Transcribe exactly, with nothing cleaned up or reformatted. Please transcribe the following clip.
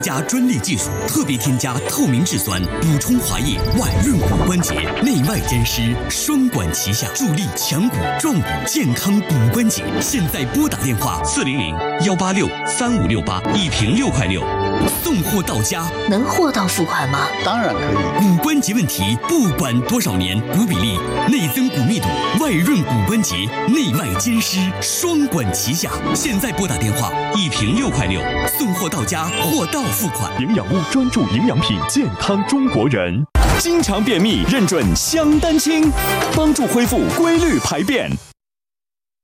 加专利技术，特别添加透明质酸，补充滑液，外润骨关节，内外兼施，双管齐下，助力强骨壮骨，健康骨关节。现在拨打电话四零零幺八六三五六八，一瓶六块六，送货到家。 能货到付款吗？ 当然可以。 骨关节问题，不管多少年，骨比例、内增骨密度、外润骨关节，内外兼施，双管齐下。现在拨打电话，一瓶六块六，送货到家，货到付款。 营养屋专注营养品，健康中国人。经常便秘，认准香丹清，帮助恢复规律排便。